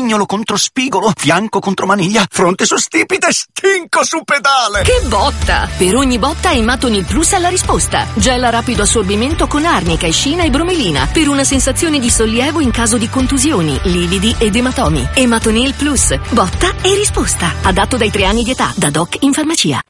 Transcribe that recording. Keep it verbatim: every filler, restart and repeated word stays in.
mignolo contro spigolo, fianco contro maniglia, fronte su stipite, stinco su pedale. Che botta! Per ogni botta Ematonil Plus ha la risposta. Gel a rapido assorbimento con arnica, escina e bromelina per una sensazione di sollievo in caso di contusioni, lividi ed ematomi. Ematonil Plus. Botta e risposta. Adatto dai tre anni di età. Da Doc in farmacia.